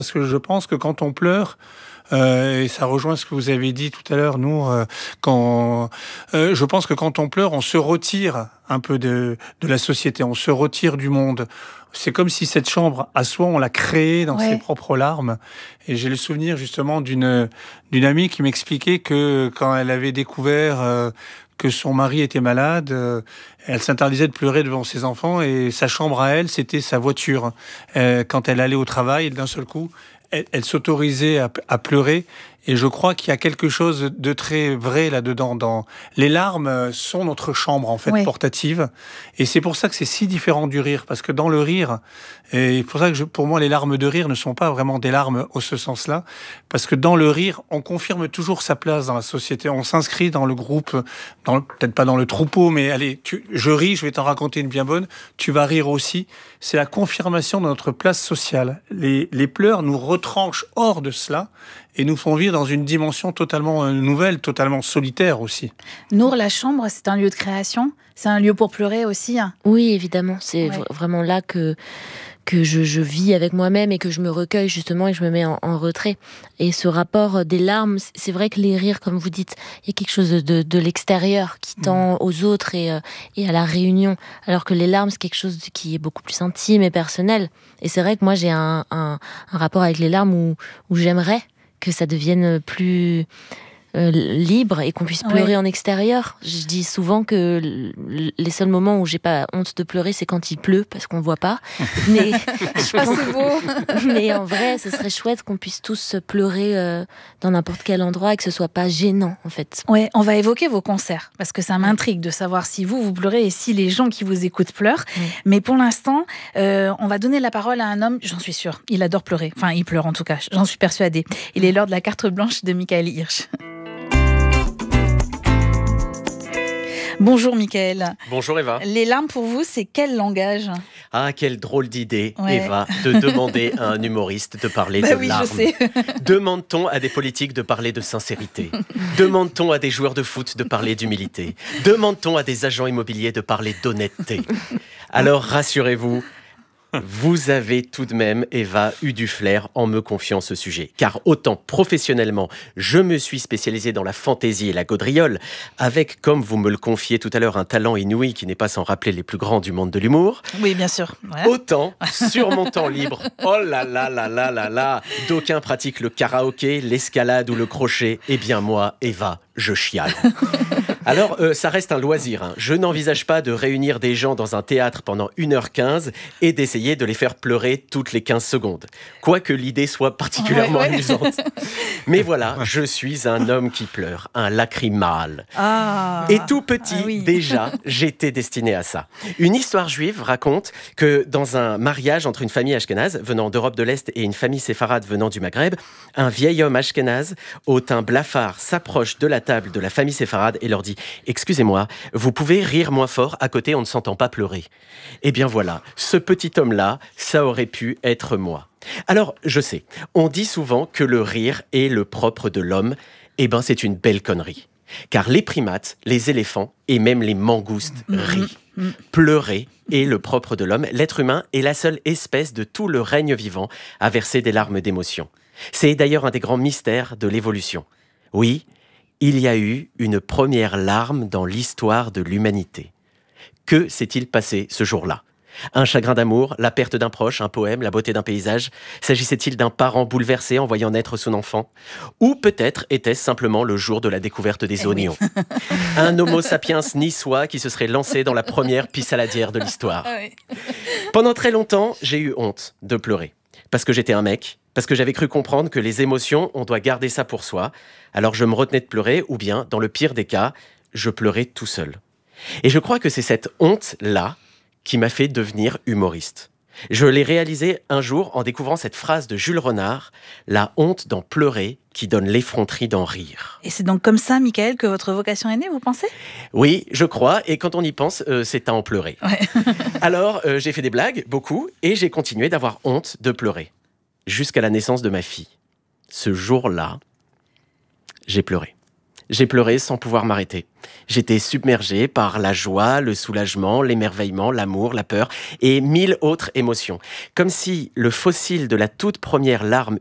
Parce que je pense que quand on pleure, et ça rejoint ce que vous avez dit tout à l'heure, Nour, je pense que quand on pleure, on se retire un peu de la société, on se retire du monde. C'est comme si cette chambre à soi, on l'a créée dans ses Ouais. propres larmes. Et j'ai le souvenir justement d'une amie qui m'expliquait que quand elle avait découvert que son mari était malade, elle s'interdisait de pleurer devant ses enfants et sa chambre à elle, c'était sa voiture. Quand elle allait au travail, d'un seul coup, elle s'autorisait à pleurer. Et je crois qu'il y a quelque chose de très vrai là-dedans. Les larmes sont notre chambre, en fait, Ouais. portative. Et c'est pour ça que c'est si différent du rire. Parce que dans le rire, et c'est pour ça que pour moi, les larmes de rire ne sont pas vraiment des larmes au ce sens-là. Parce que dans le rire, on confirme toujours sa place dans la société. On s'inscrit dans le groupe, peut-être pas dans le troupeau, mais allez, je ris, je vais t'en raconter une bien bonne. Tu vas rire aussi. C'est la confirmation de notre place sociale. Les pleurs nous retranchent hors de cela et nous font vivre dans une dimension totalement nouvelle, totalement solitaire aussi. Nour, la chambre, c'est un lieu de création. C'est un lieu pour pleurer aussi. Oui, évidemment, c'est Ouais. vraiment là que je vis avec moi-même et que je me recueille justement et que je me mets en retrait. Et ce rapport des larmes, c'est vrai que les rires, comme vous dites, il y a quelque chose de l'extérieur qui tend aux autres et à la réunion, alors que les larmes, c'est quelque chose qui est beaucoup plus intime et personnel. Et c'est vrai que moi, j'ai un rapport avec les larmes où j'aimerais que ça devienne plus libre et qu'on puisse pleurer en extérieur. Je dis souvent que les seuls moments où j'ai pas honte de pleurer, c'est quand il pleut, parce qu'on voit pas. Mais Ah, c'est beau. mais en vrai, ce serait chouette qu'on puisse tous pleurer dans n'importe quel endroit et que ce soit pas gênant, en fait. Ouais, on va évoquer vos concerts, parce que ça m'intrigue de savoir si vous pleurez et si les gens qui vous écoutent pleurent. Mais pour l'instant, on va donner la parole à un homme, j'en suis sûre, il adore pleurer. Enfin, il pleure en tout cas, j'en suis persuadée. Il est l'heure de la carte blanche de Michael Hirsch. Bonjour Michael. Bonjour Eva. Les larmes pour vous, c'est quel langage ? Ah, quelle drôle d'idée, Ouais. Eva, de demander à un humoriste de parler de Oui, larmes. je sais. Demande-t-on à des politiques de parler de sincérité ? Demande-t-on à des joueurs de foot de parler d'humilité ? Demande-t-on à des agents immobiliers de parler d'honnêteté ? Alors rassurez-vous, vous avez tout de même, Eva, eu du flair en me confiant ce sujet. Car autant professionnellement, je me suis spécialisé dans la fantaisie et la gaudriole, avec, comme vous me le confiez tout à l'heure, un talent inouï qui n'est pas sans rappeler les plus grands du monde de l'humour. Oui, bien sûr. Ouais. Autant, sur mon temps libre, oh là là là là là là, d'aucuns pratiquent le karaoké, l'escalade ou le crochet. Eh bien moi, Eva, je chiale. Alors, ça reste un loisir. Hein. Je n'envisage pas de réunir des gens dans un théâtre pendant 1h15 et d'essayer de les faire pleurer toutes les 15 secondes. Quoique l'idée soit particulièrement amusante. Mais voilà, je suis un homme qui pleure, un lacrymal. Ah. Et tout petit, oui. déjà, j'étais destiné à ça. Une histoire juive raconte que dans un mariage entre une famille ashkénaze venant d'Europe de l'Est et une famille séfarade venant du Maghreb, un vieil homme ashkénaze au teint blafard s'approche de la table de la famille séfarade et leur dit « Excusez-moi, vous pouvez rire moins fort, à côté on ne s'entend pas pleurer. » Eh bien voilà, ce petit homme-là, ça aurait pu être moi. Alors, je sais, on dit souvent que le rire est le propre de l'homme. Eh ben, c'est une belle connerie. Car les primates, les éléphants et même les mangoustes rient. Pleurer est le propre de l'homme. L'être humain est la seule espèce de tout le règne vivant à verser des larmes d'émotion. C'est d'ailleurs un des grands mystères de l'évolution. Oui, il y a eu une première larme dans l'histoire de l'humanité. Que s'est-il passé ce jour-là ? Un chagrin d'amour, la perte d'un proche, un poème, la beauté d'un paysage ? S'agissait-il d'un parent bouleversé en voyant naître son enfant ? Ou peut-être était-ce simplement le jour de la découverte des oignons ? Un homo sapiens niçois qui se serait lancé dans la première pissaladière de l'histoire. Pendant très longtemps, j'ai eu honte de pleurer. Parce que j'étais un mec, parce que j'avais cru comprendre que les émotions, on doit garder ça pour soi. Alors je me retenais de pleurer, ou bien, dans le pire des cas, je pleurais tout seul. Et je crois que c'est cette honte-là qui m'a fait devenir humoriste. Je l'ai réalisé un jour en découvrant cette phrase de Jules Renard, « La honte d'en pleurer qui donne l'effronterie d'en rire ». Et c'est donc comme ça, Michael, que votre vocation est née, vous pensez ? Oui, je crois, et quand on y pense, c'est à en pleurer. Ouais. Alors, j'ai fait des blagues, beaucoup, et j'ai continué d'avoir honte de pleurer. Jusqu'à la naissance de ma fille. Ce jour-là, j'ai pleuré. J'ai pleuré sans pouvoir m'arrêter. J'étais submergé par la joie, le soulagement, l'émerveillement, l'amour, la peur et 1000 autres émotions. Comme si le fossile de la toute première larme